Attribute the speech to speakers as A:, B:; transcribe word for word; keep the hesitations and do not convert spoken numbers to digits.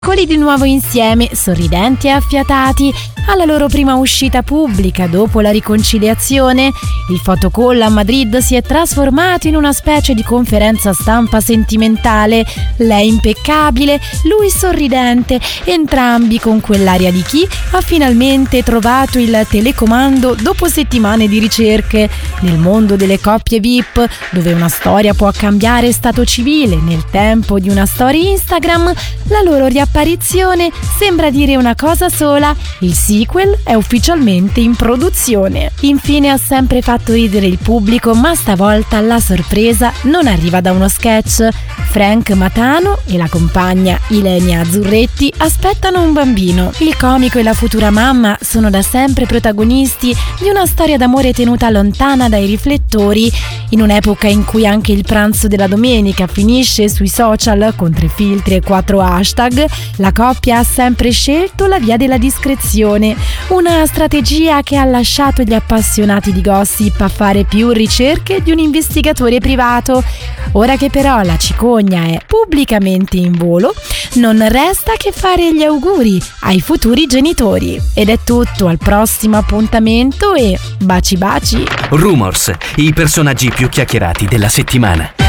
A: Eccoli di nuovo insieme, sorridenti e affiatati, alla loro prima uscita pubblica dopo la riconciliazione. Il photocall a Madrid si è trasformato in una specie di conferenza stampa sentimentale. Lei impeccabile, lui sorridente, entrambi con quell'aria di chi ha finalmente trovato il telecomando dopo settimane di ricerche. Nel mondo delle coppie V I P, dove una storia può cambiare stato civile nel tempo di una storia Instagram, la loro riapparizione sembra dire una cosa sola: il sequel è ufficialmente in produzione. Infine ha sempre fatto ridere il pubblico, ma stavolta la sorpresa non arriva da uno sketch. Frank Matano e la compagna Ilenia Azzurretti aspettano un bambino. Il comico e la futura mamma sono da sempre protagonisti di una storia d'amore tenuta lontana dai riflettori, in un'epoca in cui anche il pranzo della domenica finisce sui social con tre filtri e quattro hashtag. La coppia ha sempre scelto la via della discrezione, una strategia che ha lasciato gli appassionati di gossip a fare più ricerche di un investigatore privato. Ora che però la cicogna è pubblicamente in volo, non resta che fare gli auguri ai futuri genitori. Ed è tutto, al prossimo appuntamento e baci baci!
B: Rumors, i personaggi più chiacchierati della settimana.